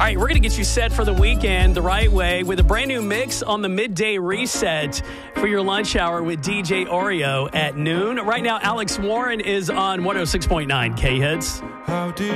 right, we're going to get you set for the weekend the right way with a brand new mix on the Midday Reset for your lunch hour with DJ Oreo at noon. Right now, Alex Warren is on 106.9 K-Hits.